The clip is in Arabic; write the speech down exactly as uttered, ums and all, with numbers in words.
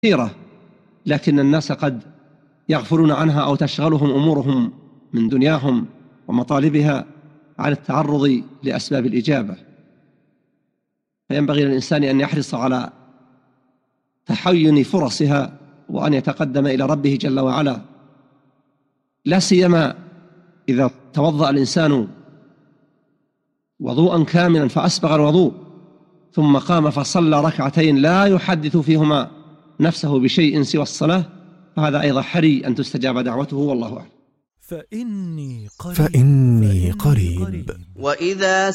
كثيرة، لكن الناس قد يغفلون عنها أو تشغلهم أمورهم من دنياهم ومطالبها عن التعرض لأسباب الإجابة. فينبغي للإنسان أن يحرص على تحين فرصها وأن يتقدم إلى ربه جل وعلا، لا سيما إذا توضأ الإنسان وضوءا كاملا فأسبغ الوضوء ثم قام فصلى ركعتين لا يحدث فيهما نفسه بشيء سوى الصلاة، فهذا أيضا حري أن تستجاب دعوته، والله أعلم. فإني قريب, فإني قريب. وإذا